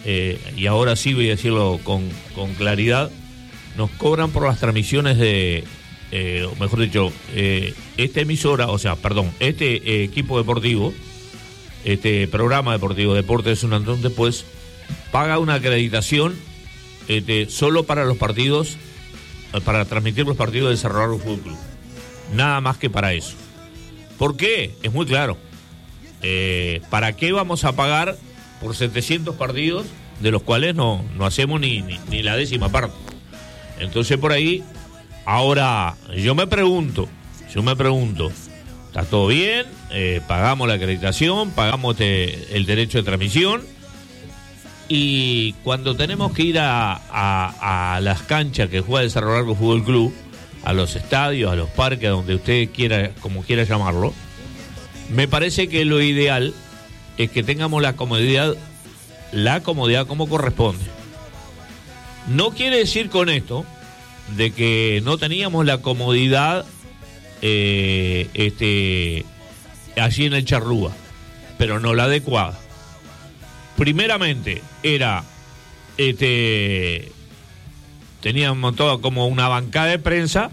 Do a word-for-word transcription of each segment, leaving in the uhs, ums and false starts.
eh, y ahora sí voy a decirlo con, con claridad, nos cobran por las transmisiones de, eh, o mejor dicho, eh, esta emisora, o sea, perdón, este eh, equipo deportivo, este programa deportivo, Deportes Un Antón Después, paga una acreditación este, solo para los partidos, para transmitir los partidos de Cerro Largo Fútbol Club. Nada más que para eso. ¿Por qué? Es muy claro. Eh, ¿Para qué vamos a pagar por setecientos partidos de los cuales no, no hacemos ni, ni, ni la décima parte? Entonces por ahí, ahora yo me pregunto, yo me pregunto, ¿está todo bien? Eh, pagamos la acreditación, pagamos te, el derecho de transmisión, y cuando tenemos que ir a, a, a las canchas que juega el Cerro Largo Fútbol Club, a los estadios, a los parques, a donde usted quiera, como quiera llamarlo, me parece que lo ideal es que tengamos la comodidad, la comodidad como corresponde. No quiere decir con esto de que no teníamos la comodidad eh, este, allí en el Charrúa, pero no la adecuada. Primeramente era este, teníamos todo como una bancada de prensa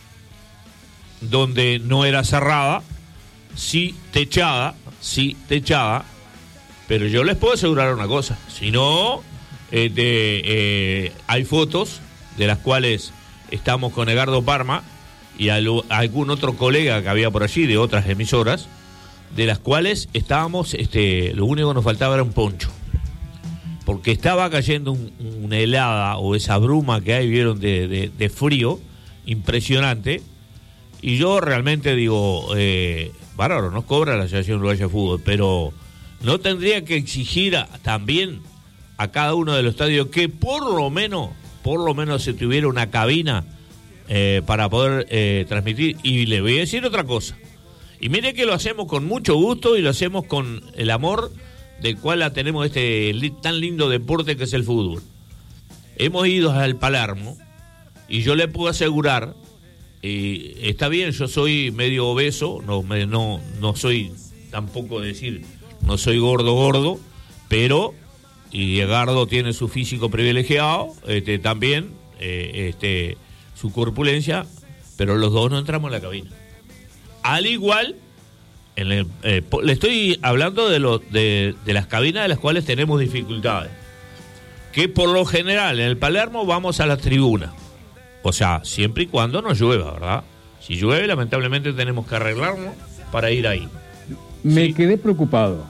donde no era cerrada, sí techada, sí techada, pero yo les puedo asegurar una cosa, si no, este, eh, hay fotos de las cuales estamos con Edgardo Parma y al, algún otro colega que había por allí de otras emisoras, de las cuales estábamos, este, lo único que nos faltaba era un poncho, porque estaba cayendo un, una helada o esa bruma que hay, vieron, de, de, de frío impresionante, y yo realmente digo, eh, bárbaro, nos cobra la Asociación Uruguaya de Fútbol, pero no tendría que exigir a, también a cada uno de los estadios que por lo menos, por lo menos se tuviera una cabina eh, para poder eh, transmitir. Y le voy a decir otra cosa, y mire que lo hacemos con mucho gusto y lo hacemos con el amor del cual tenemos este li- tan lindo deporte que es el fútbol. Hemos ido al Palermo y yo le puedo asegurar, y está bien, yo soy medio obeso, no, me, no, no soy tampoco decir, no soy gordo gordo, pero y Edgardo tiene su físico privilegiado, este también, eh, este su corpulencia, pero los dos no entramos en la cabina. Al igual, en el, eh, le estoy hablando de, lo, de, de las cabinas de las cuales tenemos dificultades, que por lo general en el Palermo vamos a la tribuna, o sea, siempre y cuando no llueva, ¿verdad? Si llueve, lamentablemente tenemos que arreglarnos para ir ahí. Me Sí. quedé preocupado.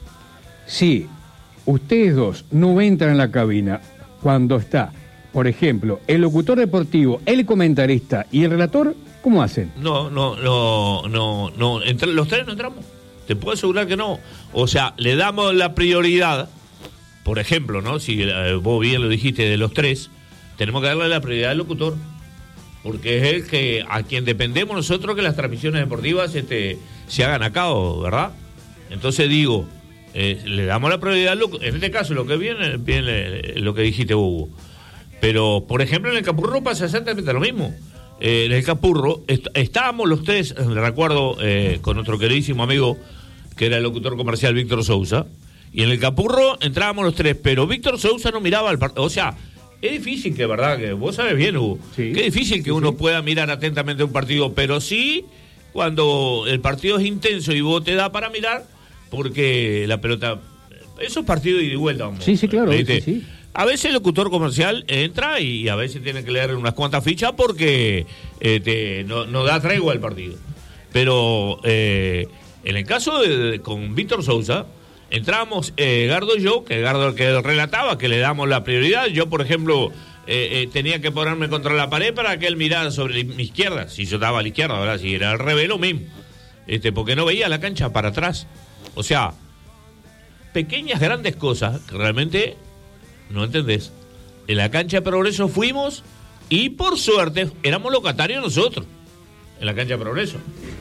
Si ustedes dos no entran en la cabina cuando está, por ejemplo, el locutor deportivo, el comentarista y el relator, ¿cómo hacen? No, no, no, no, no, entre, los tres no entramos. Te puedo asegurar que no. O sea, le damos la prioridad, por ejemplo, ¿no? Si eh, vos bien lo dijiste, de los tres, tenemos que darle la prioridad al locutor, porque es el que a quien dependemos nosotros que las transmisiones deportivas este, se hagan a cabo, ¿verdad? Entonces digo, eh, le damos la prioridad al locutor. En este caso, lo que viene, viene lo que dijiste, Hugo. Pero, por ejemplo, en el Capurro pasa exactamente lo mismo. Eh, en el Capurro est- estábamos los tres, recuerdo, eh, con nuestro queridísimo amigo, que era el locutor comercial Víctor Sousa, y en el Capurro entrábamos los tres, pero Víctor Sousa no miraba al partido. O sea, es difícil que, ¿verdad? Que vos sabés bien, Hugo, Sí. que es difícil que Sí, uno sí. pueda mirar atentamente un partido, pero sí cuando el partido es intenso y vos te da para mirar, porque la pelota, esos partidos ida y vuelta, vamos, Sí, sí, claro, ¿viste? sí, sí. A veces el locutor comercial entra y a veces tiene que leer unas cuantas fichas porque este, no, no da tregua al partido. Pero eh, en el caso de, de- con Víctor Sousa, entramos eh, Edgardo y yo, que Edgardo el que relataba, que le damos la prioridad. Yo, por ejemplo, eh, eh, tenía que ponerme contra la pared para que él mirara sobre mi izquierda. Si yo estaba a la izquierda, ¿verdad? Si era al revés, lo mismo. Este, porque no veía la cancha para atrás. O sea, pequeñas, grandes cosas que realmente no entendés. En la cancha de Progreso fuimos y por suerte éramos locatarios nosotros en la cancha de Progreso,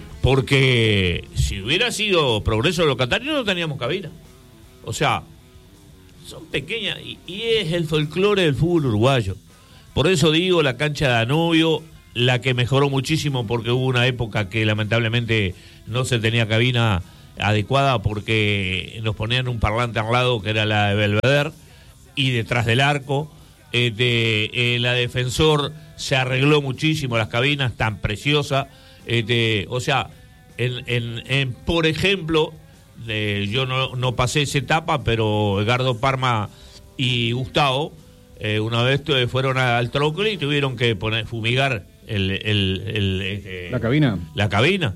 porque si hubiera sido Progreso locatario no teníamos cabina. O sea, son pequeñas y, y es el folclore del fútbol uruguayo. Por eso digo, la cancha de Danubio, la que mejoró muchísimo, porque hubo una época que lamentablemente no se tenía cabina adecuada porque nos ponían un parlante al lado que era la de Belvedere, y detrás del arco. Este, eh, la Defensor se arregló muchísimo, las cabinas tan preciosas. Este, o sea, en, en, en, por ejemplo, eh, yo no, no pasé esa etapa, pero Edgardo Parma y Gustavo eh, una vez eh, fueron al Trócoli y tuvieron que poner, fumigar el, el, el, este, la cabina. La cabina.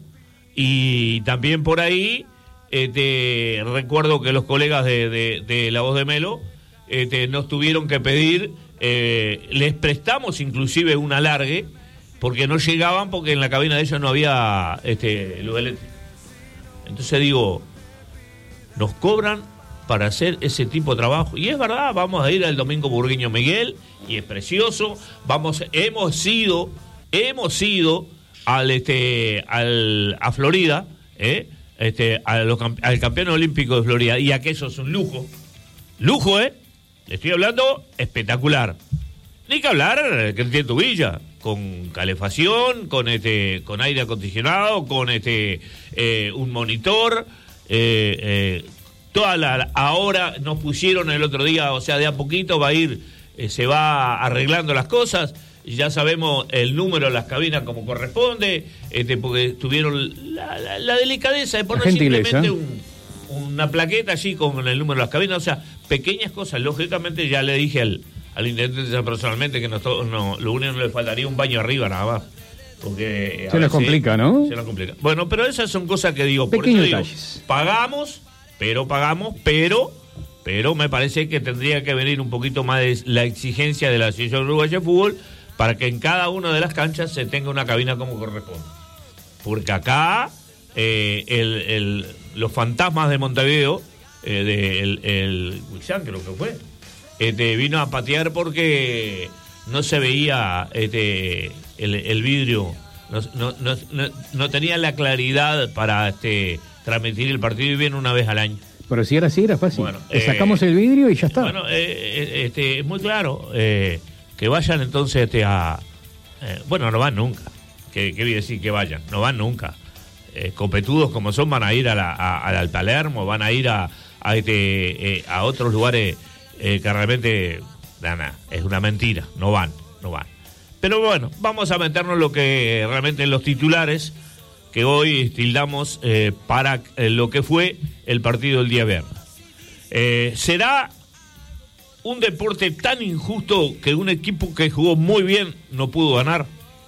Y también por ahí, este, recuerdo que los colegas de, de, de La Voz de Melo este, nos tuvieron que pedir, eh, les prestamos inclusive un alargue, porque no llegaban, porque en la cabina de ellos no había este, luz eléctrica. Entonces digo, nos cobran para hacer ese tipo de trabajo. Y es verdad, vamos a ir al Domingo Burgueño Miguel, y es precioso. Vamos, hemos ido, hemos ido al este, al a Florida, ¿eh? este, a los, al campeón olímpico de Florida, y aquello es un lujo. Lujo, ¿eh? Le estoy hablando espectacular. Ni que hablar, Cristian Tubilla, con calefacción, con este, con aire acondicionado, con este, eh, un monitor, eh, eh, toda la, ahora nos pusieron el otro día, o sea, de a poquito va a ir, eh, se va arreglando las cosas, ya sabemos el número de las cabinas como corresponde, este, porque tuvieron la, la, la delicadeza de poner simplemente un, una plaqueta allí con el número de las cabinas, o sea, pequeñas cosas. Lógicamente ya le dije al, al intendente personalmente que no, no, lo único que le faltaría un baño arriba nada más. Porque se nos complica, ¿no? Se nos complica. Bueno, pero esas son cosas que digo, por pequeños eso digo, detalles. Pagamos, pero pagamos, pero, pero me parece que tendría que venir un poquito más de la exigencia de la Asociación Uruguaya de Fútbol para que en cada una de las canchas se tenga una cabina como corresponde. Porque acá eh, el, el, los fantasmas de Montevideo, eh, de, el, el Huizán, creo que fue, este, vino a patear porque no se veía este, el, el vidrio, no, no, no, no, no tenía la claridad para este, transmitir el partido, y viene una vez al año. Pero si era así, era fácil. Bueno, Le eh, sacamos el vidrio y ya está. Bueno, eh, este, es muy claro. Eh, que vayan entonces este, a... Eh, bueno, no van nunca. ¿Qué, qué voy a decir? Que vayan. No van nunca. Eh, copetudos como son, van a ir a la, a, al Palermo, van a ir a, a, este, eh, a otros lugares eh, que realmente... Nada, es una mentira. No van, no van. Pero bueno, vamos a meternos lo que realmente en los titulares que hoy tildamos eh, para eh, lo que fue el partido del día viernes. Eh, será un deporte tan injusto que un equipo que jugó muy bien no pudo ganar.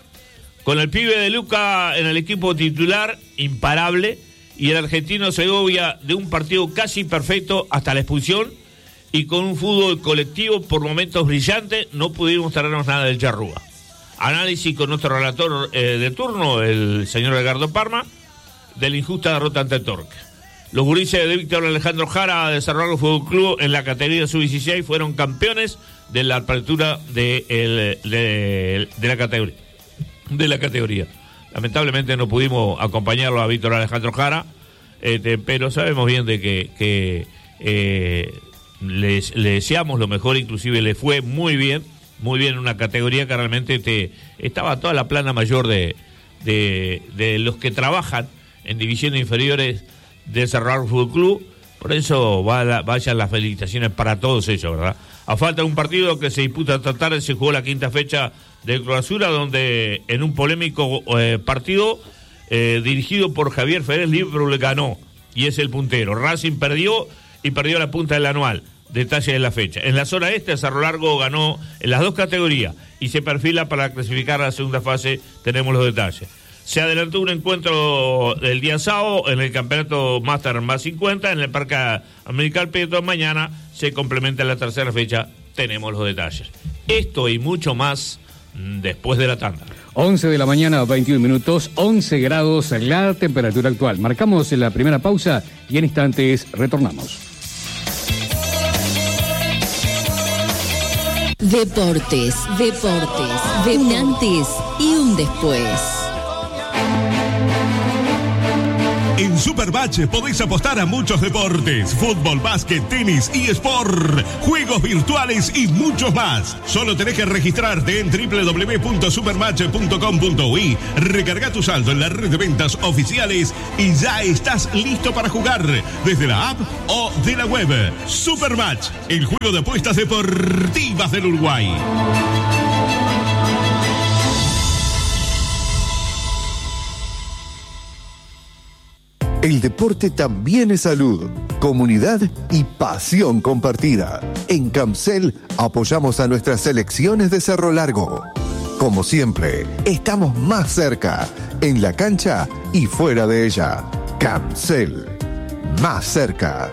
Con el pibe de Luca en el equipo titular, imparable, y el argentino Segovia de un partido casi perfecto hasta la expulsión, y con un fútbol colectivo por momentos brillantes, no pudimos traernos nada del Charrúa. Análisis con nuestro relator eh, de turno, el señor Edgardo Parma, de la injusta derrota ante Torque. Los gurises de Víctor Alejandro Jara de Cerro Largo Fútbol Club en la categoría sub dieciséis fueron campeones de la apertura de, el, de, de la categoría. De la categoría. Lamentablemente no pudimos acompañarlo a Víctor Alejandro Jara, este, pero sabemos bien de que, que eh, les, le deseamos lo mejor, inclusive le fue muy bien, muy bien en una categoría que realmente te, estaba toda la plana mayor de, de, de los que trabajan en divisiones inferiores de Cerro Largo Fútbol Club. Por eso va la, vayan las felicitaciones para todos ellos, ¿verdad? A falta de un partido que se disputa esta tarde, se jugó la quinta fecha del Cruz Azul, donde en un polémico eh, partido eh, dirigido por Javier Férez, Liverpool le ganó y es el puntero. Racing perdió y perdió la punta del anual. Detalle de la fecha. En la zona este, Cerro Largo ganó en las dos categorías y se perfila para clasificar a la segunda fase. Tenemos los detalles. Se adelantó un encuentro el día sábado en el campeonato Master más cincuenta en el Parque American Pietro. Mañana se complementa la tercera fecha. Tenemos los detalles. Esto y mucho más después de la tanda. once de la mañana, veintiún minutos, once grados la temperatura actual. Marcamos la primera pausa y en instantes retornamos. Deportes, deportes, de un antes y un después. En En Supermatch podés apostar a muchos deportes: fútbol, básquet, tenis, eSport, juegos virtuales y muchos más. Solo tenés que registrarte en doble u doble u doble u punto supermatch punto com punto u i, recarga tu saldo en la red de ventas oficiales y ya estás listo para jugar desde la app o de la web. Supermatch, el juego de apuestas deportivas del Uruguay. El deporte también es salud, comunidad y pasión compartida. En Camcel apoyamos a nuestras selecciones de Cerro Largo. Como siempre, estamos más cerca, en la cancha y fuera de ella. Camcel, más cerca.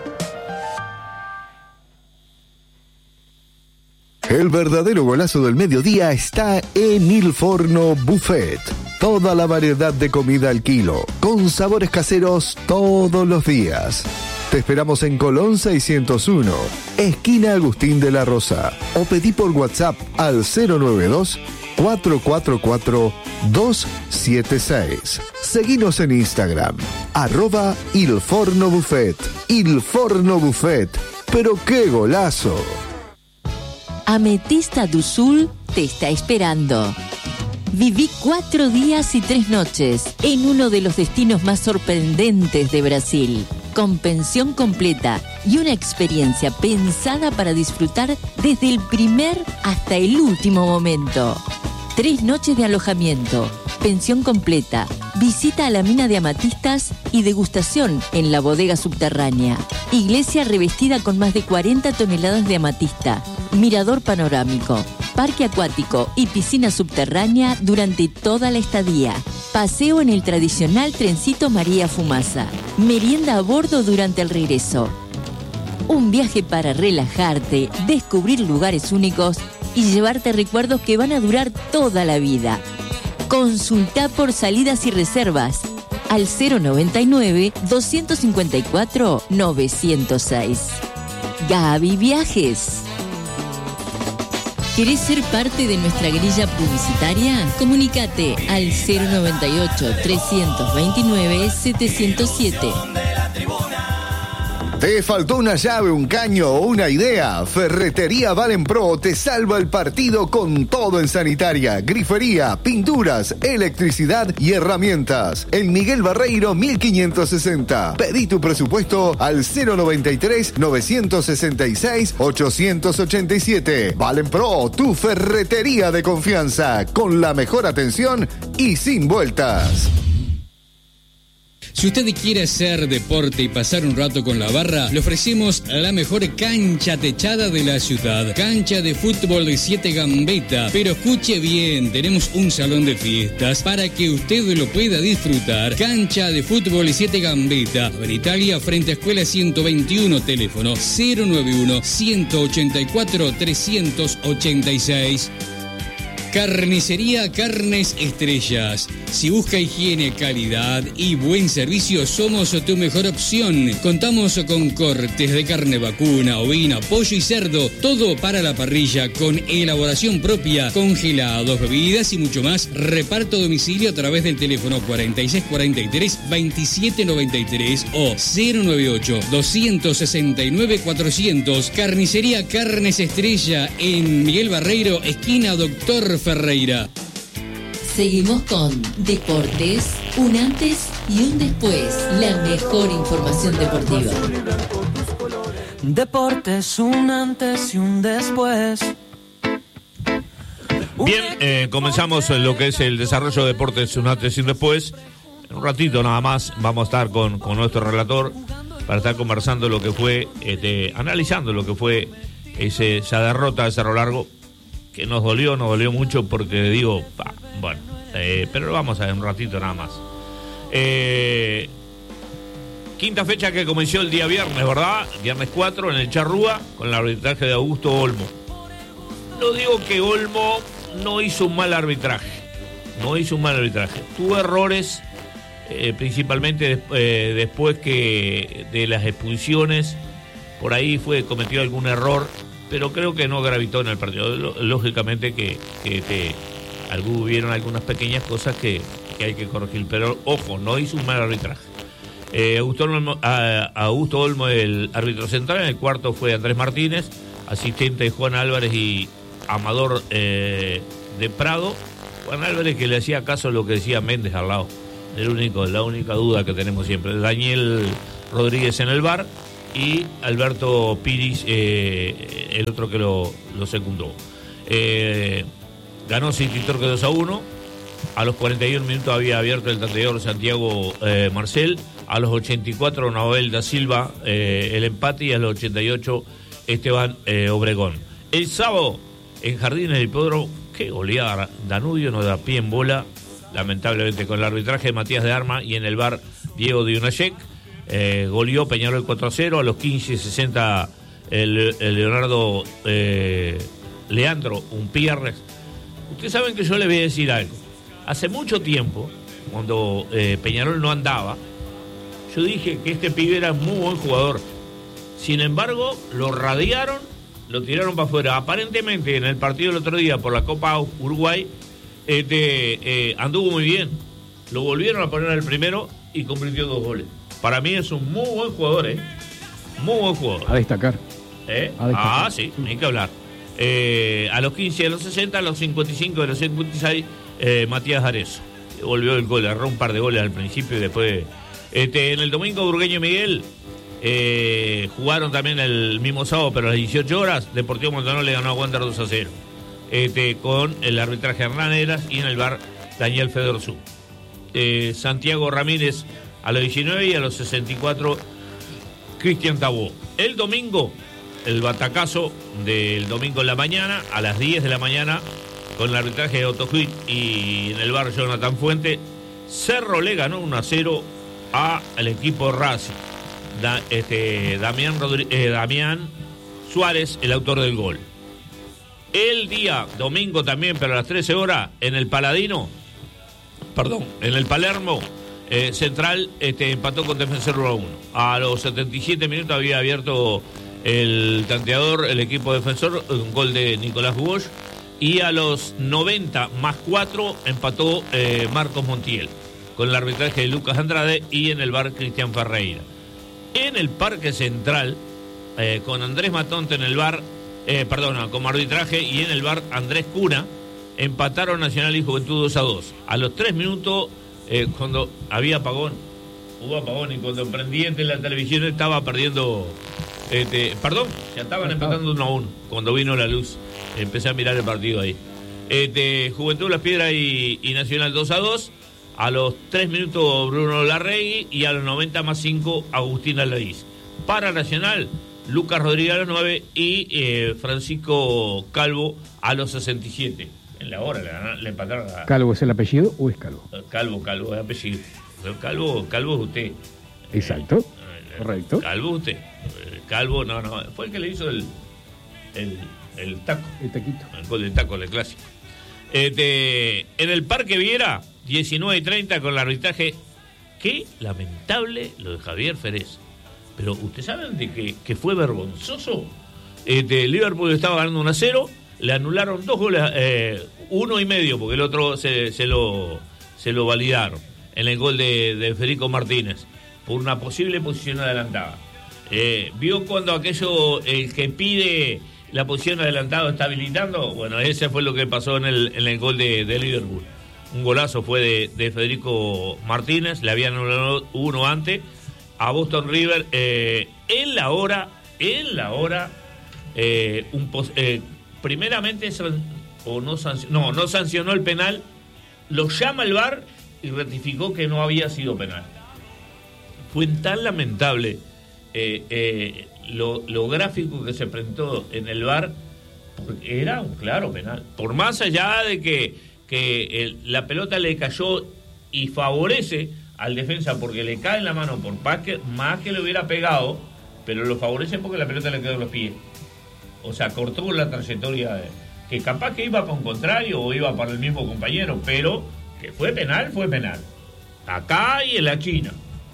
El verdadero golazo del mediodía está en Il Forno Buffet. Toda la variedad de comida al kilo, con sabores caseros todos los días. Te esperamos en Colón seiscientos uno, esquina Agustín de la Rosa, o pedí por WhatsApp al cero nueve dos, cuatro cuatro cuatro, dos siete seis. Seguinos en Instagram, arroba Il Forno Buffet. Il Forno Buffet, pero qué golazo. Ametista do Sul te está esperando. Viví cuatro días y tres noches en uno de los destinos más sorprendentes de Brasil, con pensión completa y una experiencia pensada para disfrutar desde el primer hasta el último momento. Tres noches de alojamiento, pensión completa, visita a la mina de amatistas y degustación en la bodega subterránea. Iglesia revestida con más de cuarenta toneladas de amatista, mirador panorámico, parque acuático y piscina subterránea durante toda la estadía. Paseo en el tradicional trencito María Fumaza. Merienda a bordo durante el regreso. Un viaje para relajarte, descubrir lugares únicos y llevarte recuerdos que van a durar toda la vida. Consulta por salidas y reservas al cero noventa y nueve, doscientos cincuenta y cuatro, novecientos seis. Gaby Viajes. ¿Querés ser parte de nuestra grilla publicitaria? Comunicate al cero noventa y ocho, trescientos veintinueve, setecientos siete. ¿Te faltó una llave, un caño o una idea? Ferretería Valenpro te salva el partido con todo en sanitaria, grifería, pinturas, electricidad y herramientas. En Miguel Barreiro mil quinientos sesenta. Pedí tu presupuesto al cero noventa y tres, novecientos sesenta y seis, ochocientos ochenta y siete. Valenpro, tu ferretería de confianza, con la mejor atención y sin vueltas. Si usted quiere hacer deporte y pasar un rato con la barra, le ofrecemos la mejor cancha techada de la ciudad. Cancha de fútbol de siete Gambetta. Pero escuche bien, tenemos un salón de fiestas para que usted lo pueda disfrutar. Cancha de fútbol de siete Gambetta. En Italia, frente a Escuela ciento veintiuno, teléfono cero nueve uno, ciento ochenta y cuatro, trescientos ochenta y seis. Carnicería Carnes Estrellas. Si busca higiene, calidad y buen servicio, somos tu mejor opción. Contamos con cortes de carne vacuna, ovina, pollo y cerdo. Todo para la parrilla con elaboración propia, congelados, bebidas y mucho más. Reparto a domicilio a través del teléfono cuarenta y seis cuarenta y tres, veintisiete noventa y tres o cero noventa y ocho, doscientos sesenta y nueve, cuatrocientos. Carnicería Carnes Estrella en Miguel Barreiro, esquina Doctor Ferreira. Seguimos con Deportes, un antes y un después. La mejor información deportiva. Deportes, un antes y un después. Bien, eh, comenzamos lo que es el desarrollo de Deportes, un antes y un después. En un ratito nada más vamos a estar con, con nuestro relator para estar conversando lo que fue, este, analizando lo que fue ese, esa derrota de Cerro Largo, que nos dolió, nos dolió mucho porque digo, bah, bueno, eh, pero lo vamos a ver un ratito nada más. Eh, quinta fecha que comenzó el día viernes, ¿verdad? Viernes cuatro en el Charrúa con el arbitraje de Augusto Olmo. No digo que Olmo no hizo un mal arbitraje, no hizo un mal arbitraje. Tuvo errores, eh, principalmente eh, después que de las expulsiones, por ahí fue cometido algún error, pero creo que no gravitó en el partido. Lógicamente que, que te, hubieron algunas pequeñas cosas que, que hay que corregir, pero ojo, no hizo un mal arbitraje. Eh, Augusto, Olmo, a, Augusto Olmo, el árbitro central. En el cuarto fue Andrés Martínez, asistente Juan Álvarez y Amador eh, de Prado. Juan Álvarez, que le hacía caso a lo que decía Méndez al lado. El único, la única duda que tenemos siempre. Daniel Rodríguez en el V A R y Alberto Piris, eh, el otro que lo, lo secundó. Eh, ganó City Torque dos a uno. A los cuarenta y un minutos había abierto el tanteador Santiago eh, Marcel. A los ochenta y cuatro Noel da Silva eh, el empate, y a los ochenta y ocho Esteban eh, Obregón. El sábado en Jardines del Hipódromo, qué goleada. Danubio no da pie en bola, lamentablemente, con el arbitraje de Matías de Arma, y en el V A R Diego Diunayek. Eh, goleó Peñarol cuatro a cero. A los quince sesenta el, el Leonardo eh, Leandro Umpierres. Ustedes saben que yo les voy a decir algo. Hace mucho tiempo, cuando eh, Peñarol no andaba, yo dije que este pibe era muy buen jugador. Sin embargo, lo radiaron, lo tiraron para afuera. Aparentemente, en el partido del otro día por la Copa Uruguay, este, eh, anduvo muy bien. Lo volvieron a poner al primero y convirtió dos goles. Para mí es un muy buen jugador, ¿eh? Muy buen jugador. A destacar. ¿Eh? A destacar. Ah, sí, hay que hablar. Eh, a los quince, a los sesenta, a los cincuenta y cinco, a los cincuenta y seis, eh, Matías Arezo. Volvió el gol, agarró un par de goles al principio y después... Este, en el domingo, Burgueño y Miguel eh, jugaron también el mismo sábado, pero a las dieciocho horas, Deportivo Maldonado le ganó a Wander dos a cero. Este, con el arbitraje Hernán Heras y en el V A R Daniel Fedorzú. Eh, Santiago Ramírez a los diecinueve y a los sesenta y cuatro Cristian Tabó. El domingo, el batacazo del domingo en la mañana, a las diez de la mañana, con el arbitraje de Otto Huit y en el V A R Jonathan Fuente, Cerro le ganó uno a cero al equipo Racing. Da, este, Damián, Rodri- eh, Damián Suárez, el autor del gol. El día domingo también, pero a las trece horas, en el Paladino, perdón, en el Palermo, eh, Central este, empató con Defensor uno a uno. A los setenta y siete minutos había abierto el tanteador, el equipo Defensor, un gol de Nicolás Bosch, y a los noventa más cuatro empató eh, Marcos Montiel, con el arbitraje de Lucas Andrade, y en el V A R Cristian Ferreira. En el Parque Central, eh, con Andrés Matonte en el V A R, eh, perdona, como arbitraje, y en el V A R Andrés Cuna, empataron Nacional y Juventud dos a dos. A los tres minutos, eh, cuando había apagón, hubo apagón, y cuando prendí en la televisión estaba perdiendo, este, perdón, ya estaban empatando uno a uno. Cuando vino la luz, empecé a mirar el partido ahí. Este, Juventud Las Piedras y, y Nacional dos a dos. A los tres minutos Bruno Larregui, y a los noventa más cinco Agustín Aladiz. Para Nacional, Lucas Rodríguez a los nueve y eh, Francisco Calvo a los sesenta y siete. En la hora le, le empataron a... ¿Calvo es el apellido o es Calvo? Calvo, Calvo es apellido. Calvo, Calvo es usted. Exacto, Eh, correcto. Calvo es usted. Eh, Calvo, no, no, fue el que le hizo el, el, el taco. El taquito. El gol del taco, el clásico. Este, en el Parque Viera, diecinueve y treinta con el arbitraje. Qué lamentable lo de Javier Ferez. Pero ¿ustedes saben de que, que fue vergonzoso? Este, Liverpool estaba ganando uno a cero, le anularon dos goles, eh, uno y medio, porque el otro se, se, lo, se lo validaron en el gol de, de Federico Martínez, por una posible posición adelantada. Eh, ¿Vio cuando aquello, el que pide la posición adelantada está habilitando? Bueno, ese fue lo que pasó en el, en el gol de, de Liverpool. Un golazo fue de, de Federico Martínez, le habían anulado uno antes a Boston River, eh, en la hora, en la hora, eh, un pos, eh, primeramente san, o no, sancionó, no, no sancionó el penal, lo llama el V A R y rectificó que no había sido penal. Fue tan lamentable eh, eh, lo, lo gráfico que se presentó en el V A R, porque era un claro penal. Por más allá de que que el, la pelota le cayó y favorece al defensa porque le cae en la mano por más que, más que le hubiera pegado, pero lo favorece porque la pelota le quedó en los pies. O sea, cortó la trayectoria de, que capaz que iba para un contrario o iba para el mismo compañero, pero que fue penal, fue penal. Acá y en la China.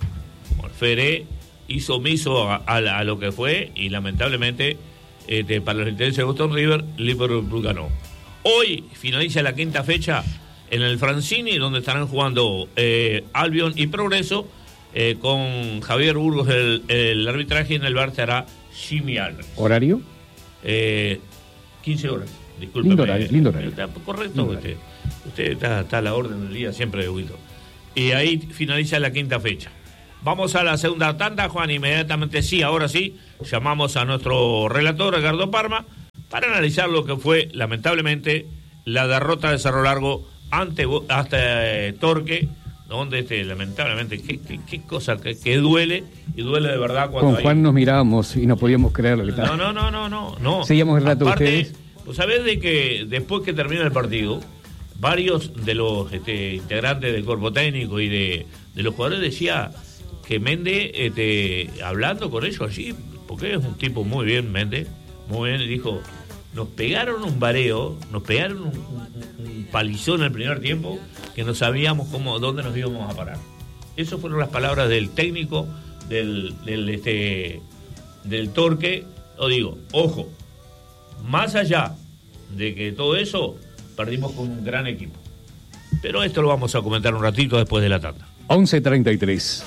Feré hizo omiso a, a, a lo que fue, y lamentablemente este, para los intereses de Boston River, Liverpool ganó. Hoy finaliza la quinta fecha en el Francini, donde estarán jugando eh, Albion y Progreso, eh, con Javier Burgos el, el arbitraje, y en el bar estará Jimmy Álvarez. ¿Horario? Eh, quince horas, disculpe. Lindo horario, lindo horario. Está correcto, Lindo usted, usted está, está a la orden del día siempre, Huito. Y ahí finaliza la quinta fecha. Vamos a la segunda tanda, Juan, inmediatamente sí, ahora sí, llamamos a nuestro relator, Edgardo Parma, para analizar lo que fue, lamentablemente, la derrota de Cerro Largo ante, ante eh, Torque, donde este, lamentablemente, qué, qué, qué cosa que, que duele, y duele de verdad cuando Con hay... Juan nos mirábamos y no podíamos creer lo que estaba. No, no, no, no, no, no. Seguíamos el rato Aparte, ustedes. Pues sabés de que después que termina el partido, varios de los este, integrantes del cuerpo técnico y de, de los jugadores decía que Méndez, este, hablando con ellos allí, porque es un tipo muy bien, Méndez, muy bien, dijo, nos pegaron un bareo, nos pegaron un, un, un palizón en el primer tiempo, que no sabíamos cómo, dónde nos íbamos a parar. Esas fueron las palabras del técnico del, del, este, del Torque. Lo digo, ojo, más allá de que todo eso, perdimos con un gran equipo. Pero esto lo vamos a comentar un ratito después de la tanda. once treinta y tres.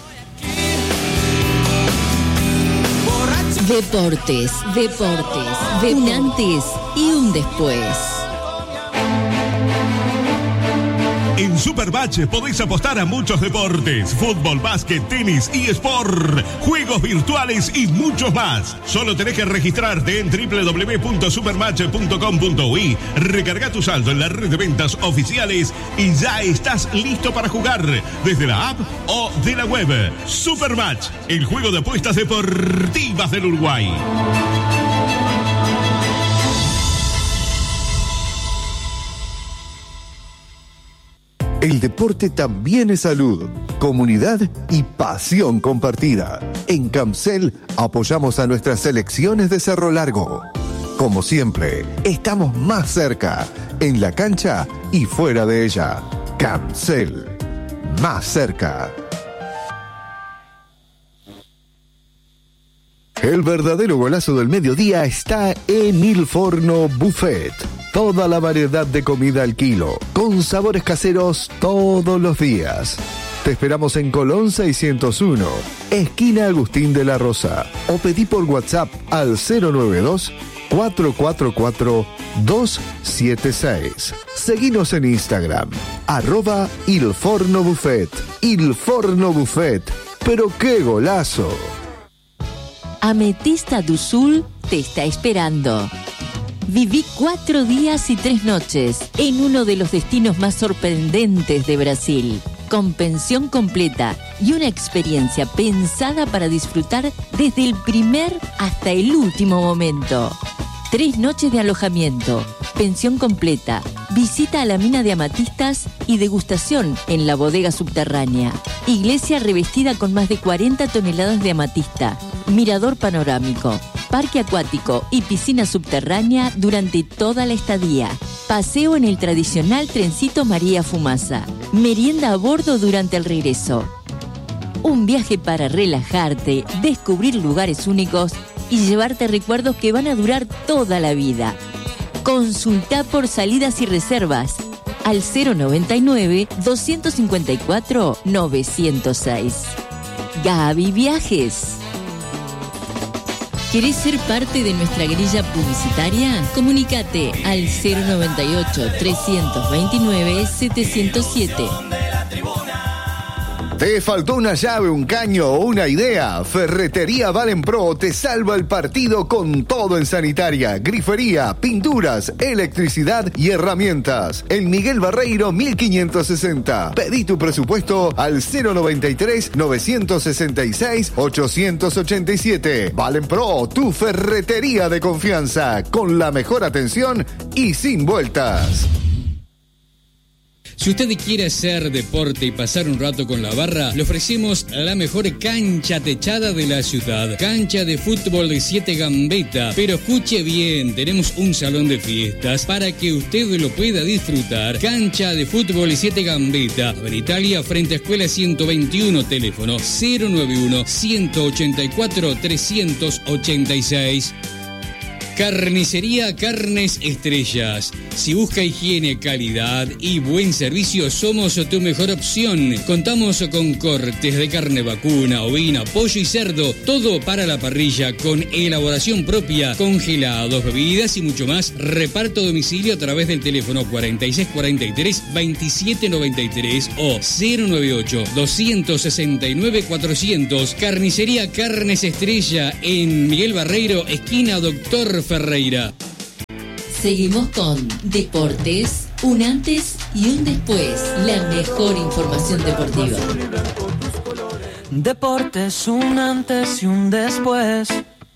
Deportes, deportes, de un antes y un después. En Supermatch podéis apostar a muchos deportes: fútbol, básquet, tenis, eSport, juegos virtuales y muchos más. Solo tenés que registrarte en doble u doble u doble u punto supermatch punto com punto uy, recarga tu saldo en la red de ventas oficiales y ya estás listo para jugar desde la app o de la web. Supermatch, el juego de apuestas deportivas del Uruguay. El deporte también es salud, comunidad y pasión compartida. En Camcel apoyamos a nuestras selecciones de Cerro Largo. Como siempre, estamos más cerca, en la cancha y fuera de ella. Camcel, más cerca. El verdadero golazo del mediodía está en Il Forno Buffet. Toda la variedad de comida al kilo, con sabores caseros todos los días. Te esperamos en Colón seiscientos uno, esquina Agustín de la Rosa, o pedí por WhatsApp al cero nueve dos, cuatro cuatro cuatro, dos siete seis. Seguinos en Instagram, arroba Il Forno Buffet. Il Forno Buffet, pero qué golazo. Ametista do Sul te está esperando. Viví cuatro días y tres noches en uno de los destinos más sorprendentes de Brasil, con pensión completa y una experiencia pensada para disfrutar desde el primer hasta el último momento. Tres noches de alojamiento, pensión completa, visita a la mina de amatistas y degustación en la bodega subterránea. Iglesia revestida con más de cuarenta toneladas de amatista, mirador panorámico, parque acuático y piscina subterránea durante toda la estadía. Paseo en el tradicional trencito María Fumaza. Merienda a bordo durante el regreso. Un viaje para relajarte, descubrir lugares únicos y llevarte recuerdos que van a durar toda la vida. Consulta por salidas y reservas al cero noventa y nueve, doscientos cincuenta y cuatro, novecientos seis. Gaby Viajes. ¿Querés ser parte de nuestra grilla publicitaria? Comunícate al cero noventa y ocho, trescientos veintinueve, setecientos siete. ¿Te faltó una llave, un caño o una idea? Ferretería Valen Pro te salva el partido con todo en sanitaria, grifería, pinturas, electricidad y herramientas. En Miguel Barreiro mil quinientos sesenta. Pedí tu presupuesto al cero noventa y tres, novecientos sesenta y seis, ochocientos ochenta y siete. Valen Pro, tu ferretería de confianza, con la mejor atención y sin vueltas. Si usted quiere hacer deporte y pasar un rato con la barra, le ofrecemos la mejor cancha techada de la ciudad. Cancha de fútbol de siete Gambetta. Pero escuche bien, tenemos un salón de fiestas para que usted lo pueda disfrutar. Cancha de fútbol de siete Gambetta. En Italia, frente a Escuela ciento veintiuno, teléfono cero noventa y uno, ciento ochenta y cuatro, trescientos ochenta y seis. Carnicería Carnes Estrellas. Si busca higiene, calidad y buen servicio, somos tu mejor opción. Contamos con cortes de carne vacuna, ovina, pollo y cerdo, todo para la parrilla con elaboración propia, congelados, bebidas y mucho más. Reparto a domicilio a través del teléfono cuarenta y seis cuarenta y tres, veintisiete noventa y tres o cero noventa y ocho, doscientos sesenta y nueve, cuatrocientos. Carnicería Carnes Estrella en Miguel Barreiro, esquina Doctor Ferreira. Seguimos con Deportes, un antes y un después. La mejor información deportiva. Deportes, un antes y un después.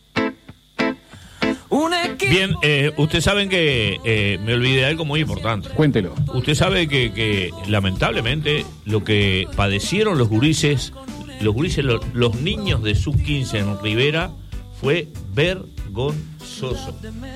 Un equipo... Bien, eh, ustedes saben que eh, me olvidé de algo muy importante. Cuéntelo. Usted sabe que, que lamentablemente lo que padecieron los gurises, los gurises, los, los niños de sub quince en Rivera fue vergonzoso.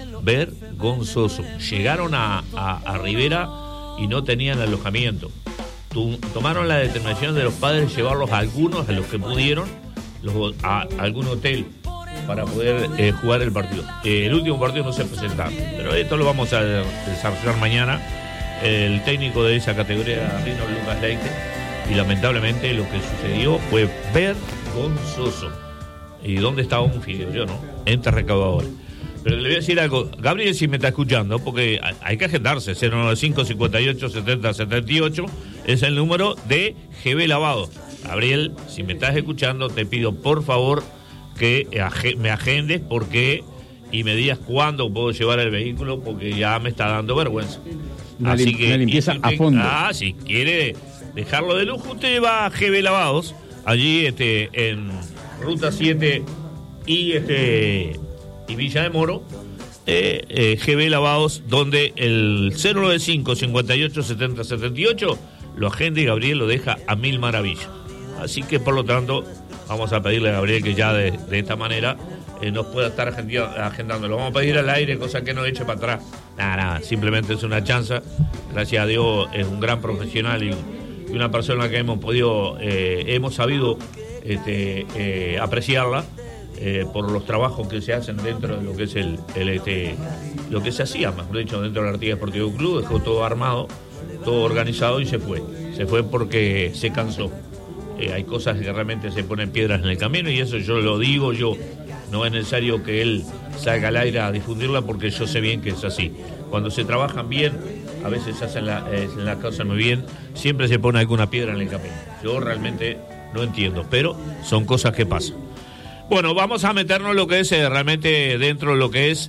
Vergonzoso. Llegaron a, a, a Rivera y no tenían alojamiento. Tu, tomaron la determinación de los padres de llevarlos a algunos, a los que pudieron, los, a, a algún hotel para poder eh, jugar el partido. Eh, el último partido no se presentaron, pero esto lo vamos a desarrollar mañana. El técnico de esa categoría, Rino Lucas Leite, y lamentablemente lo que sucedió fue vergonzoso. ¿Y dónde estaba un fideo? Yo no, ente recaudador. Pero le voy a decir algo, Gabriel, si me está escuchando, porque hay que agendarse, cero noventa y cinco, cincuenta y ocho, setenta, setenta y ocho es el número de G B Lavado. Gabriel, si me estás escuchando, te pido por favor que me agendes porque y me digas cuándo puedo llevar el vehículo, porque ya me está dando vergüenza. Una, Así lim- que, una limpieza y, a fondo. Ah, si quiere dejarlo de lujo, usted va a G B Lavados, allí este, en Ruta siete y este y Villa de Moro, eh, eh, G B Lavados, donde el cero noventa y cinco, cincuenta y ocho, setenta, setenta y ocho lo agenda y Gabriel lo deja a mil maravillas. Así que por lo tanto vamos a pedirle a Gabriel que ya de, de esta manera eh, nos pueda estar agendando. Lo vamos a pedir al aire, cosa que no eche para atrás. Nada, nada, simplemente es una chanza. Gracias a Dios es un gran profesional y, y una persona que hemos podido, eh, hemos sabido este, eh, apreciarla eh, por los trabajos que se hacen dentro de lo que es el, el este, lo que se hacía, mejor dicho, dentro del Artigas Deportivo Club. Dejó todo armado, todo organizado y se fue. Se fue porque se cansó. Eh, hay cosas que realmente se ponen piedras en el camino y eso yo lo digo yo. No es necesario que él salga al aire a difundirla porque yo sé bien que es así. Cuando se trabajan bien, a veces se hacen la, eh, las cosas muy bien, siempre se pone alguna piedra en el camino. Yo realmente no entiendo, pero son cosas que pasan. Bueno, vamos a meternos en lo que es eh, realmente dentro de lo que es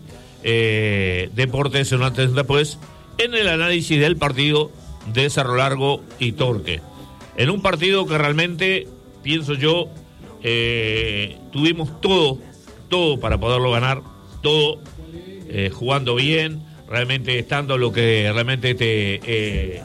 eh, deportes, un antes y después, en el análisis del partido de Cerro Largo y Torque. En un partido que realmente, pienso yo, eh, tuvimos todo, todo para poderlo ganar, todo, eh, jugando bien, realmente estando lo que realmente este, eh,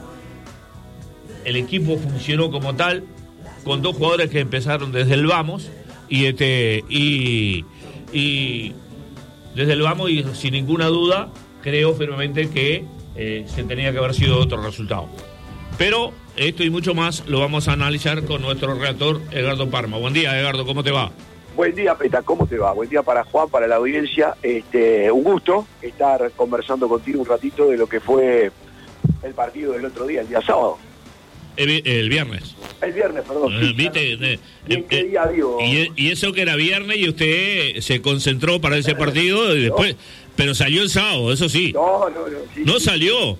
el equipo funcionó como tal, con dos jugadores que empezaron desde el vamos, y este y, y desde el vamos y sin ninguna duda, creo firmemente que eh, se tenía que haber sido otro resultado. Pero esto y mucho más lo vamos a analizar con nuestro redactor Edgardo Parma. Buen día, Edgardo, ¿cómo te va? Buen día, Peta, ¿cómo te va? Buen día para Juan, para la audiencia. Este, un gusto estar conversando contigo un ratito de lo que fue el partido del otro día, el día sábado. El, el viernes. El viernes, perdón. Eh, ¿Viste? Eh, ¿Y en qué día, digo? Y, y eso que era viernes y usted se concentró para ese partido y después, no. Pero salió el sábado, eso sí. No, no, no. Sí, no sí. salió.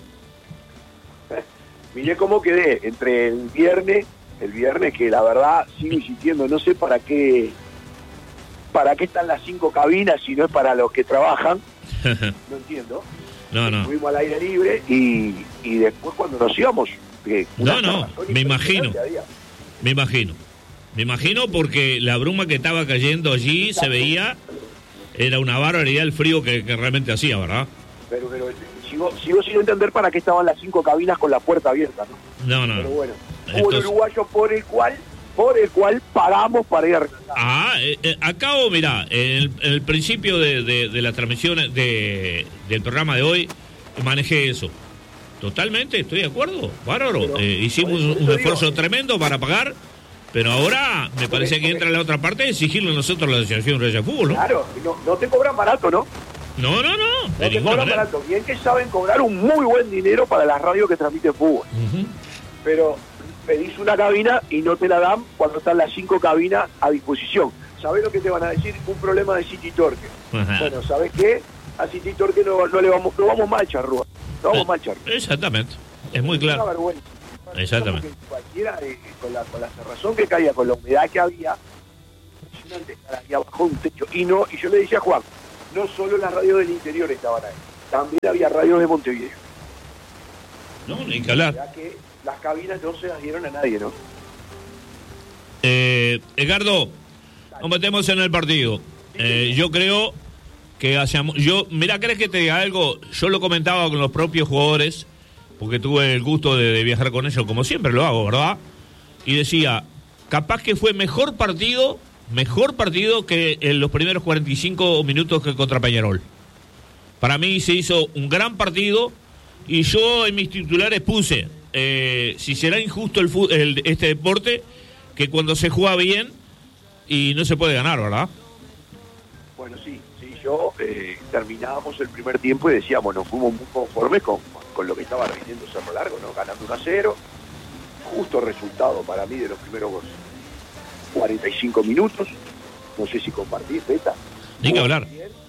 Miré cómo quedé entre el viernes, el viernes que la verdad sigo insistiendo, no sé para qué, para qué están las cinco cabinas si no es para los que trabajan, no entiendo. No, no. Estuvimos al aire libre y, y después cuando nos íbamos... Eh, no, no, me imagino, me imagino, me imagino porque la bruma que estaba cayendo allí se veía, era una barbaridad el frío que, que realmente hacía, ¿verdad? Pero, pero sigo, sigo sin entender para qué estaban las cinco cabinas con la puerta abierta, ¿no? No, no. Pero bueno, Entonces... un uruguayo por el cual, por el cual pagamos para ir a retratar. Ah, eh, eh, acabo, mirá, en el, en el principio de, de, de la transmisión de, del programa de hoy, manejé eso. Totalmente, estoy de acuerdo, bárbaro. Pero, eh, hicimos un, un esfuerzo digo, tremendo para pagar, pero ahora me parece que entra en la otra parte de exigirle a nosotros la Asociación Real de Fútbol, ¿no? Claro, no, no te cobran barato, ¿no? No, no, no. No De te ninguna cobran manera. barato. Bien que saben cobrar un muy buen dinero para las radios que transmiten fútbol. Ujú. Pero pedís una cabina y no te la dan cuando están las cinco cabinas a disposición. ¿Sabés lo que te van a decir? Un problema de City Torque. Ajá. Bueno, ¿sabés qué? A City Torque no, no le vamos, no vamos mal, charrúa. No vamos mal, charrúa. Exactamente. Es muy Es una claro. vergüenza. Exactamente. Porque cualquiera, eh, con, la, con la cerrazón que caía, con la humedad que había, impresionante estar ahí abajo de un techo. Y no, y yo le decía a Juan, no solo las radios del interior estaban ahí, también había radios de Montevideo. No, ni que hablar. Ya que las cabinas no se las dieron a nadie, ¿no? Eh, Edgardo, nos metemos en el partido. Eh, yo creo que hacíamos. Yo, mira, ¿crees que te diga algo? Yo lo comentaba con los propios jugadores, porque tuve el gusto de, de viajar con ellos, como siempre lo hago, ¿verdad? Y decía, capaz que fue mejor partido, mejor partido que en los primeros cuarenta y cinco minutos que contra Peñarol. Para mí se hizo un gran partido y yo en mis titulares puse, eh, si será injusto el, fu- el este deporte, que cuando se juega bien y no se puede ganar, ¿verdad? Bueno, sí, sí, yo eh, terminábamos el primer tiempo y decíamos, nos fuimos muy conformes con, con lo que estaba rindiendo Cerro Largo, ¿no? Ganando uno a cero, justo resultado para mí de los primeros cuarenta y cinco minutos, no sé si compartís, Beta. Ni que hablar.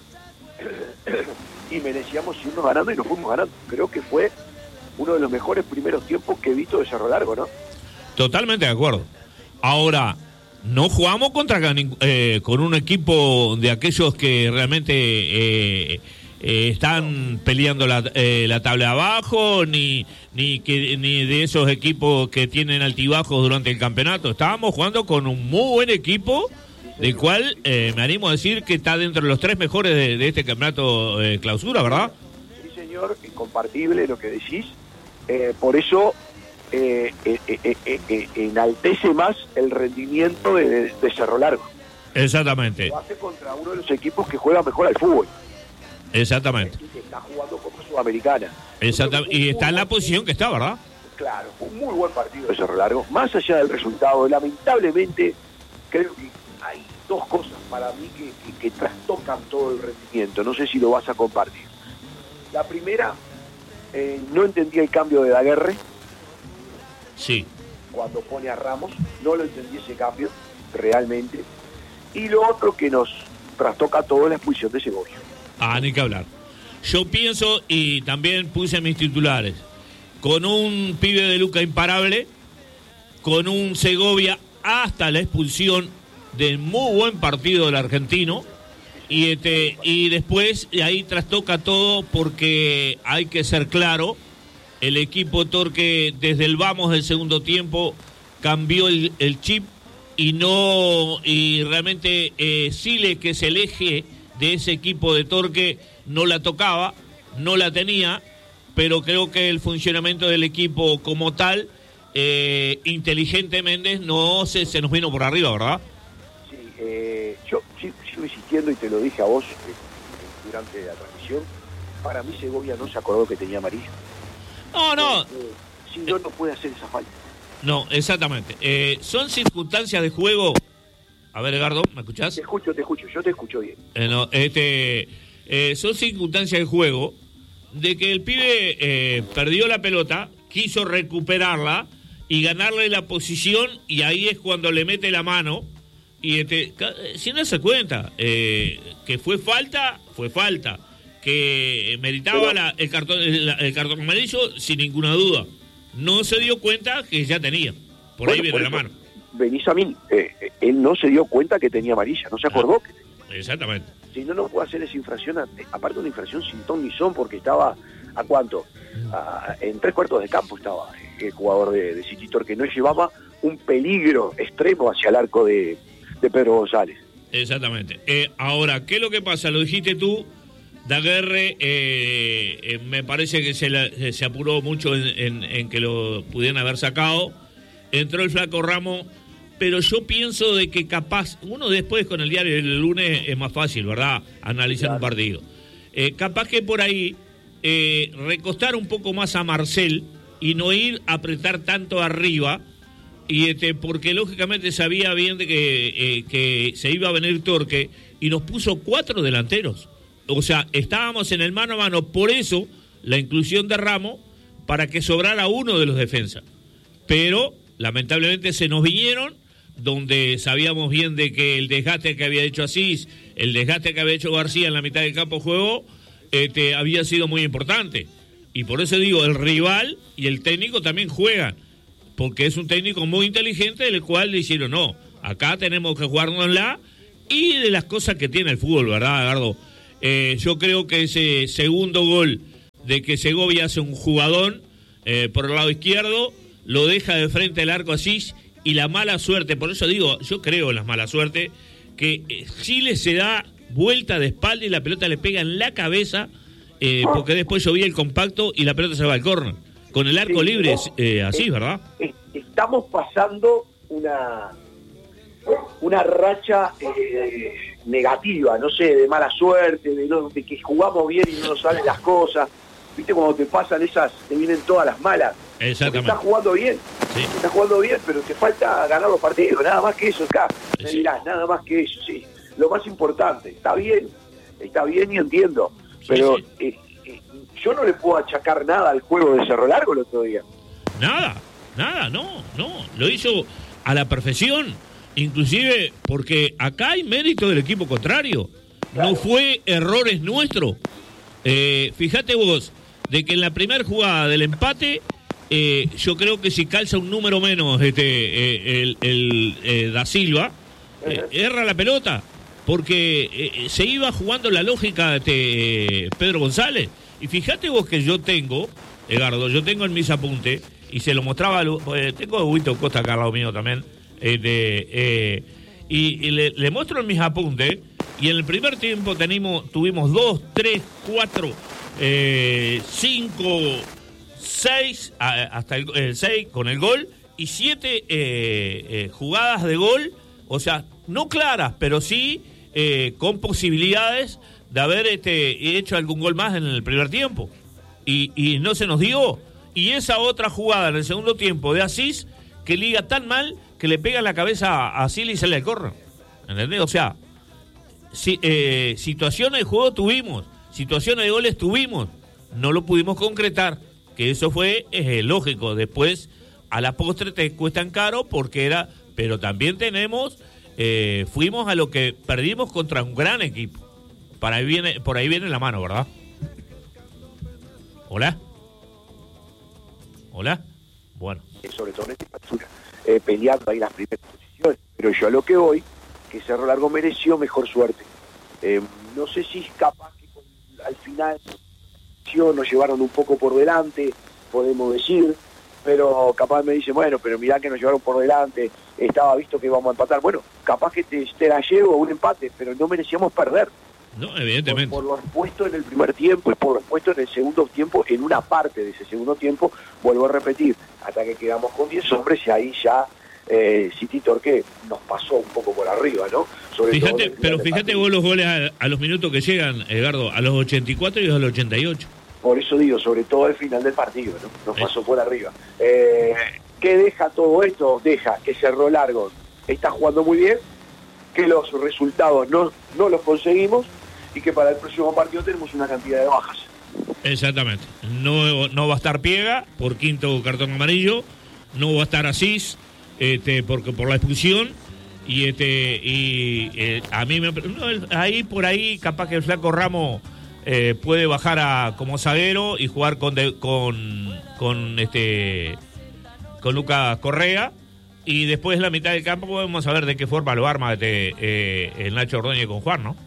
Y merecíamos irnos ganando y nos fuimos ganando. Creo que fue uno de los mejores primeros tiempos que he visto de Cerro Largo, ¿no? Totalmente de acuerdo. Ahora, no jugamos contra eh, con un equipo de aquellos que realmente eh, eh, están peleando la, eh, la tabla de abajo, ni ni que ni de esos equipos que tienen altibajos durante el campeonato. Estábamos jugando con un muy buen equipo, del cual eh, me animo a decir que está dentro de los tres mejores de, de este campeonato eh, clausura, ¿verdad? Sí, señor, incompartible lo que decís. Eh, por eso eh, eh, eh, eh, eh, enaltece más el rendimiento de, de Cerro Largo. Exactamente, Lo hace contra uno de los equipos que juega mejor al fútbol. exactamente. Y que está jugando como Sudamericana. Exactamente. Y está en la posición que está, ¿verdad? Claro, fue un muy buen partido de Cerro Largo. Más allá del resultado, lamentablemente, creo que hay dos cosas para mí que, que, que trastocan todo el rendimiento. No sé si lo vas a compartir. La primera, eh, no entendí el cambio de Daguerre Sí. cuando pone a Ramos. No lo entendí ese cambio, realmente. Y lo otro que nos trastoca todo es la expulsión de Segovia. Ah, ni que hablar. Yo pienso, y también puse mis titulares, con un pibe de Luca imparable, con un Segovia hasta la expulsión del muy buen partido del argentino, y este y después y ahí trastoca todo porque hay que ser claro, el equipo Torque desde el vamos del segundo tiempo cambió el, el chip y no y realmente eh, Siles, que es el eje de ese equipo de Torque, no la tocaba, no la tenía, pero creo que el funcionamiento del equipo como tal, eh, inteligente Méndez, no se, se nos vino por arriba, ¿verdad? Sí, eh, yo sí- sigo insistiendo y te lo dije a vos eh, durante la transmisión. Para mí Segovia no se acordó que tenía amarillo. No, no, Eh, si no, no puede hacer esa falta. no, exactamente. Eh, son circunstancias de juego. A ver, Edgardo, ¿me escuchás? Te escucho, te escucho, yo te escucho bien. Eh, no, este, eh, son circunstancias de juego de que el pibe eh, perdió la pelota, quiso recuperarla y ganarle la posición, y ahí es cuando le mete la mano y este, ca- sin darse cuenta eh, que fue falta, fue falta, que meritaba Pero- la- el cartón el, el cartón amarillo sin ninguna duda. No se dio cuenta que ya tenía. Por ahí Bueno, viene por la eso, mano. Venís a mí, eh, eh, él no se dio cuenta que tenía amarilla, no se acordó que tenía. Exactamente. Si no, no puede hacer esa infracción, a- aparte una infracción sin ton ni son, porque estaba, ¿a cuánto? A- en tres cuartos de campo estaba el jugador de, de City Torque, que no llevaba un peligro extremo hacia el arco de, de Pedro González. Exactamente. Eh, ahora, ¿qué es lo que pasa? Lo dijiste tú, Daguerre, eh, eh, me parece que se, la- se- se apuró mucho en, en- en que lo pudieran haber sacado. Entró el flaco Ramos, pero yo pienso de que capaz, uno después con el diario del lunes es más fácil, ¿verdad? Analizar Claro. un partido. Eh, capaz que por ahí eh, recostar un poco más a Marcel y no ir a apretar tanto arriba, y este porque lógicamente sabía bien de que, eh, que se iba a venir Torque y nos puso cuatro delanteros o sea, estábamos en el mano a mano, por eso la inclusión de Ramos, para que sobrara uno de los defensas. Pero, lamentablemente, se nos vinieron, donde sabíamos bien de que el desgaste que había hecho Asís, el desgaste que había hecho García en la mitad del campo de juego, este, había sido muy importante. Y por eso digo, el rival y el técnico también juegan, porque es un técnico muy inteligente, el cual le dijeron, no, acá tenemos que jugárnosla, y de las cosas que tiene el fútbol, ¿verdad, Edgardo? Eh, yo creo que ese segundo gol de que Segovia hace un jugadón eh, por el lado izquierdo, lo deja de frente al arco Asís, y la mala suerte, por eso digo, yo creo en la mala suerte, que eh, Chile se da vuelta de espalda y la pelota le pega en la cabeza, eh, porque después llovía el compacto y la pelota se va al córner. Con el arco sí, libre, no, eh, así, es, ¿verdad? Es, estamos pasando una una racha eh, negativa, no sé, de mala suerte, de, no, de que jugamos bien y no nos salen las cosas. ¿Viste cuando te pasan esas, te vienen todas las malas? Exactamente. Estás jugando bien, sí. Estás jugando bien, pero te falta ganar los partidos, nada más que eso acá. Me Sí. dirás, nada más que eso, sí. Lo más importante, está bien, está bien y entiendo, pero sí. Eh, eh, yo no le puedo achacar nada al juego de Cerro Largo el otro día. Nada, nada, no, no, lo hizo a la perfección, inclusive porque acá hay mérito del equipo contrario, Claro. no fue errores nuestros. Eh, fíjate vos, de que en la primera jugada del empate, eh, yo creo que si calza un número menos este eh, el, el eh, Da Silva, eh, erra la pelota, porque eh, se iba jugando la lógica de este, eh, Pedro González. Y fíjate vos que yo tengo, Edgardo, yo tengo en mis apuntes, y se lo mostraba, eh, tengo a Huito Costa acá al lado mío también, eh, de, eh, y, y le, le muestro en mis apuntes, y en el primer tiempo tenemos, tuvimos dos, tres, cuatro, eh, cinco, seis, a, hasta el, el seis con el gol, y siete eh, eh, jugadas de gol, o sea, no claras, pero sí eh, con posibilidades de haber este, hecho algún gol más en el primer tiempo. Y, y no se nos dio. Y esa otra jugada en el segundo tiempo de Asís, que liga tan mal que le pega en la cabeza a Asís y sale al córner. ¿Entendés? O sea, si, eh, situaciones de juego tuvimos, situaciones de goles tuvimos, no lo pudimos concretar, que eso fue eh, lógico. Después, a la postre te cuestan caro porque era, pero también tenemos, eh, fuimos a lo que perdimos contra un gran equipo. Por ahí viene, por ahí viene la mano, ¿verdad? ¿Hola? ¿Hola? Bueno. Sobre todo en esta altura, eh, peleando ahí las primeras posiciones. Pero yo a lo que voy, que Cerro Largo mereció mejor suerte. Eh, no sé si es capaz que con, al final nos llevaron un poco por delante, podemos decir, pero capaz me dicen, bueno, pero mirá que nos llevaron por delante, estaba visto que íbamos a empatar. Bueno, capaz que te, te la llevo un empate, pero no merecíamos perder. No, evidentemente. Por, por lo expuesto en el primer tiempo y por lo expuesto en el segundo tiempo, en una parte de ese segundo tiempo, vuelvo a repetir, hasta que quedamos con diez hombres y ahí ya eh, City Torque nos pasó un poco por arriba, ¿no? Sobre fíjate, todo pero fíjate vos los goles a, a los minutos que llegan, Edgardo, a los ochenta y cuatro y a los ochenta y ocho. Por eso digo, sobre todo el final del partido, ¿no? Nos sí. pasó por arriba. Eh, ¿Qué deja todo esto? Deja que Cerro Largo está jugando muy bien, que los resultados no, no los conseguimos, y que para el próximo partido tenemos una cantidad de bajas. Exactamente. No, no va a estar Piega por quinto cartón amarillo, no va a estar Asís este, porque por la expulsión, y este y eh, a mí me, no, ahí por ahí capaz que el flaco Ramos eh, puede bajar a como zaguero y jugar con de, con con este con Lucas Correa, y después en la mitad del campo podemos saber de qué forma lo arma este, eh, el Nacho Ordóñez con Juan, ¿no?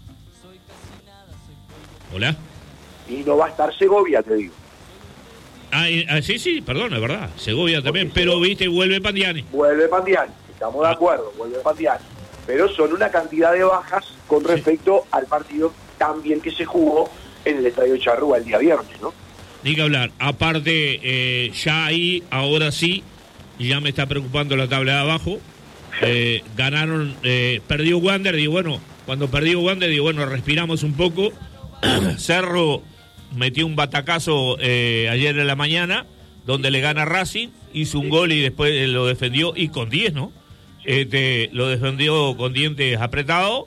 Hola. Y no va a estar Segovia, te digo. Ah, y, ah, sí, sí, perdón, es verdad. Segovia también, Porque pero Segovia. viste, vuelve Pandiani. Vuelve Pandiani, estamos de Ah. acuerdo, vuelve Pandiani. Pero son una cantidad de bajas con respecto sí. al partido también que se jugó en el Estadio Charrúa el día viernes, ¿no? Ni que hablar. Aparte, eh, ya ahí, ahora sí, ya me está preocupando la tabla de abajo. Eh, ganaron, eh, perdió Wander, digo, bueno, cuando perdió Wander, digo, bueno, respiramos un poco. Cerro metió un batacazo eh, ayer en la mañana, donde le gana Racing, hizo un gol y después lo defendió, y con diez, ¿no? Este, lo defendió con dientes apretados,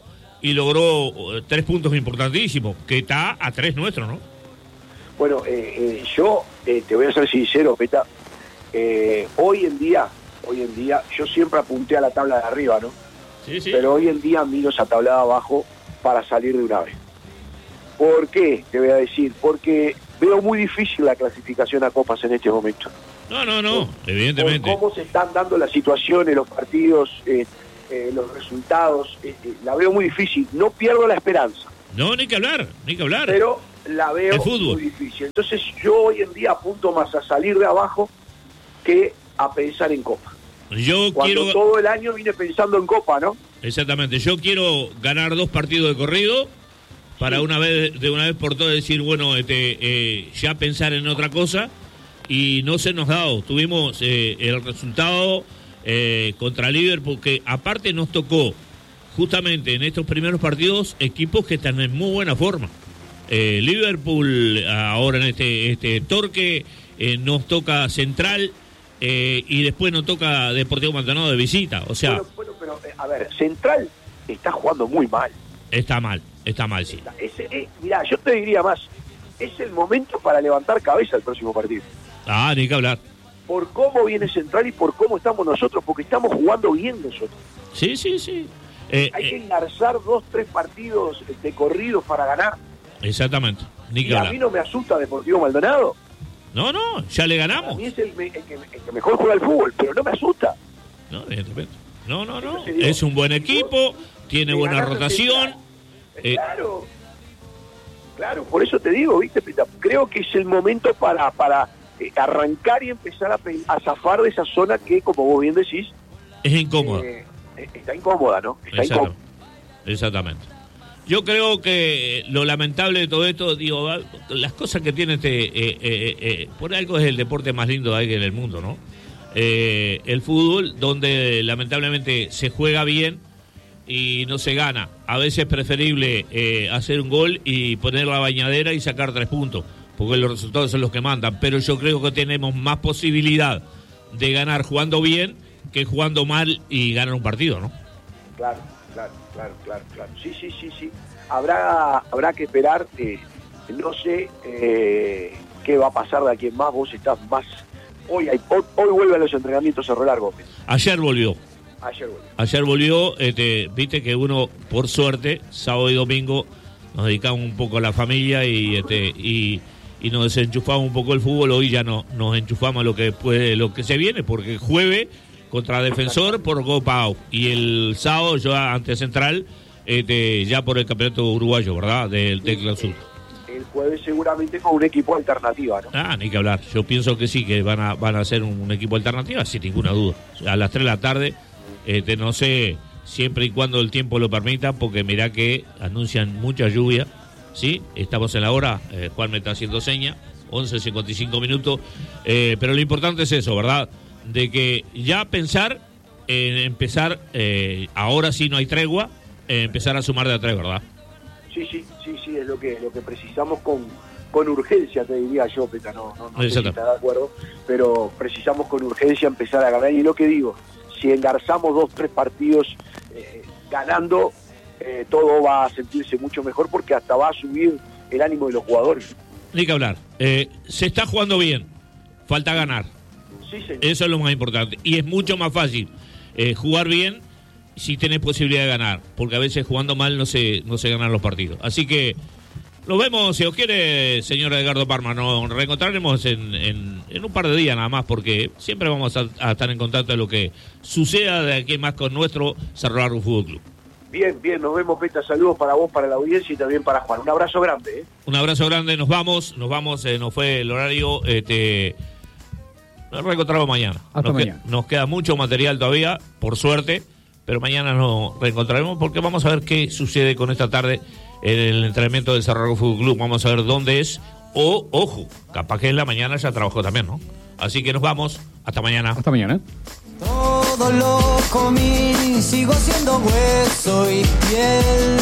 y logró eh, tres puntos importantísimos, que está a tres nuestros, ¿no? Bueno, eh, eh, yo eh, te voy a ser sincero, Peta, eh, hoy en día, hoy en día, yo siempre apunté a la tabla de arriba, ¿no? Sí, sí. Pero hoy en día miro esa tabla de abajo para salir de una vez. ¿Por qué? Te voy a decir, porque veo muy difícil la clasificación a Copas en este momento. No, no, no, por, evidentemente. Por cómo se están dando las situaciones, los partidos, eh, eh, los resultados, eh, eh, la veo muy difícil. No pierdo la esperanza. No, ni que hablar, ni que hablar. Pero la veo muy difícil. Entonces yo hoy en día apunto más a salir de abajo que a pensar en Copa. Yo Cuando quiero... todo el año vine pensando en Copa, ¿no? Exactamente, yo quiero ganar dos partidos de corrido para sí. una vez de una vez por todas decir, bueno, este, eh, ya pensar en otra cosa, y no se nos ha dado. Tuvimos eh, el resultado eh, contra Liverpool, que aparte nos tocó justamente en estos primeros partidos equipos que están en muy buena forma. Eh, Liverpool ahora en este, este Torque, eh, nos toca Central, eh, y después nos toca Deportivo Maldonado de visita. O sea, bueno, bueno, pero eh, a ver, Central está jugando muy mal. Está mal, está mal, sí. Ese, eh, mirá, yo te diría más, es el momento para levantar cabeza el próximo partido. Ah, ni que hablar. Por cómo viene Central y por cómo estamos nosotros, porque estamos jugando bien nosotros. Sí, sí, sí. Eh, Hay eh, que engarzar dos, tres partidos de corridos para ganar. Exactamente, ni que Y a hablar. mí no me asusta Deportivo Maldonado. No, no, ya le ganamos. A mí es el, el, que, el que mejor juega el fútbol, pero no me asusta. No, evidentemente. No, no, no. Entonces, digo, Es un buen equipo, tiene buena ganar rotación. Eh, Claro, claro, por eso te digo, ¿viste, Pita? Creo que es el momento para, para eh, arrancar y empezar a, pe- a zafar de esa zona que, como vos bien decís, es incómodo. eh, está incómoda, ¿no? Está Exacto. incómoda. Exactamente. Yo creo que lo lamentable de todo esto, digo, las cosas que tiene este, eh, eh, eh, por algo es el deporte más lindo que hay en el mundo, ¿no? Eh, el fútbol, donde lamentablemente se juega bien y no se gana. A veces es preferible eh, hacer un gol y poner la bañadera y sacar tres puntos, porque los resultados son los que mandan. Pero yo creo que tenemos más posibilidad de ganar jugando bien que jugando mal y ganar un partido, ¿no? Claro, claro, claro, claro, claro. Sí, sí, sí, sí. Habrá, habrá que esperar. Eh, no sé eh, qué va a pasar de aquí en más. Vos estás más... Hoy, hay, hoy, hoy vuelve a los entrenamientos Cerro Gómez. Ayer volvió. Ayer volvió. Ayer volvió, este, viste que uno, por suerte, sábado y domingo, nos dedicamos un poco a la familia y este y, y nos desenchufamos un poco el fútbol. Hoy ya no nos enchufamos a lo que puede, lo que se viene, porque jueves contra Defensor por Copa A U y el sábado yo ante Central, este, ya por el campeonato uruguayo, ¿verdad? Del de clausura. El jueves seguramente con un equipo alternativa, ¿no? Ah, ni que hablar. Yo pienso que sí, que van a van a ser un, un equipo alternativa, sin ninguna duda. A las tres de la tarde, este, no sé, siempre y cuando el tiempo lo permita, porque mirá que anuncian mucha lluvia, ¿sí? Estamos en la hora, eh, Juan me está haciendo seña, once cincuenta y cinco minutos, eh, pero lo importante es eso, ¿verdad? De que ya pensar en empezar, eh, ahora sí no hay tregua, eh, empezar a sumar de a tres, ¿verdad? Sí, sí, sí, sí, es lo que lo que precisamos con, con urgencia, te diría yo, Peta, no, no, no sé si Exacto. está de acuerdo, pero precisamos con urgencia empezar a ganar. Y lo que digo, si engarzamos dos, tres partidos eh, ganando, eh, todo va a sentirse mucho mejor, porque hasta va a subir el ánimo de los jugadores. Ni que hablar. Eh, se está jugando bien, falta ganar. Sí, señor. Eso es lo más importante. Y es mucho más fácil eh, jugar bien si tenés posibilidad de ganar, porque a veces jugando mal no se, no se ganan los partidos. Así que nos vemos, si os quiere, señor Edgardo Parma. Nos reencontraremos en, en, en un par de días nada más, porque siempre vamos a, a estar en contacto de lo que suceda de aquí más con nuestro Cerro Largo Fútbol Club. Bien, bien, nos vemos, Peta. Saludos para vos, para la audiencia y también para Juan. Un abrazo grande, ¿eh? Un abrazo grande, nos vamos, nos vamos, eh, nos fue el horario, este... Nos reencontramos mañana. Hasta nos mañana. Que, nos queda mucho material todavía, por suerte, pero mañana nos reencontraremos porque vamos a ver qué sucede con esta tarde en el entrenamiento del Cerro Largo Fútbol Club. Vamos a ver dónde es, o, ojo, capaz que en la mañana ya trabajó también, ¿no? Así que nos vamos, hasta mañana. Hasta mañana. Todo lo comí, sigo siendo hueso y piel.